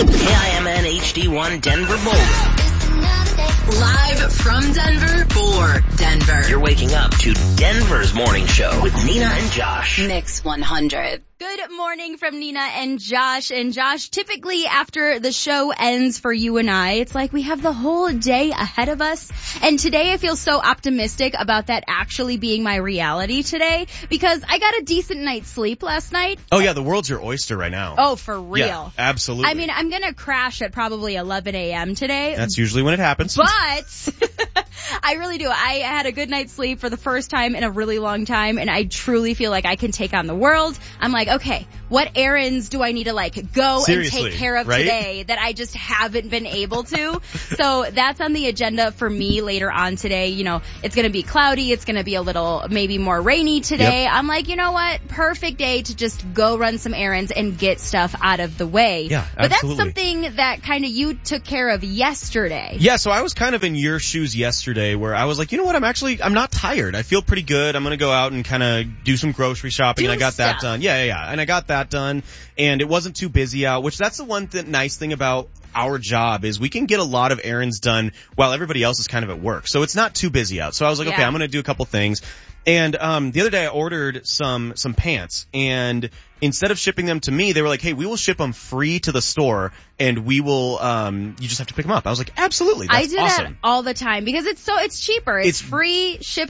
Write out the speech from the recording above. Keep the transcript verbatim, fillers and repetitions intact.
K I M N H D one Denver Boulder. Live from Denver for Denver. You're waking up to Denver's morning show with Nina and Josh. Mix one hundred. Good morning from Nina and Josh. And Josh, typically after the show ends for you and I, it's like we have the whole day ahead of us. And today I feel so optimistic about that actually being my reality today because I got a decent night's sleep last night. Oh yeah, the world's your oyster right now. Oh, for real. Yeah, absolutely. I mean, I'm going to crash at probably eleven a.m. today. That's usually when it happens. But I really do. I had a good night's sleep for the first time in a really long time, and I truly feel like I can take on the world. I'm like, okay, what errands do I need to like go Seriously, and take care of right? today that I just haven't been able to? So that's on the agenda for me later on today. You know, it's going to be cloudy. It's going to be a little maybe more rainy today. Yep. I'm like, you know what? Perfect day to just go run some errands and get stuff out of the way. Yeah, but absolutely. that's something that kind of you took care of yesterday. Yeah, so I was kind of in your shoes yesterday where I was like, you know what, I'm actually, I'm not tired. I feel pretty good. I'm going to go out and kind of do some grocery shopping. Do and I got stuff. that done. Yeah, yeah, yeah. And I got that done. And it wasn't too busy out, which that's the one th- nice thing about our job is we can get a lot of errands done while everybody else is kind of at work. So it's not too busy out. So I was like, Yeah. okay, I'm going to do a couple things. And um the other day I ordered some some pants, and instead of shipping them to me, they were like, hey, we will ship them free to the store, and we will, um you just have to pick them up. I was like, absolutely, that's I do awesome. that all the time because it's so, it's cheaper. It's, It's- free, shipped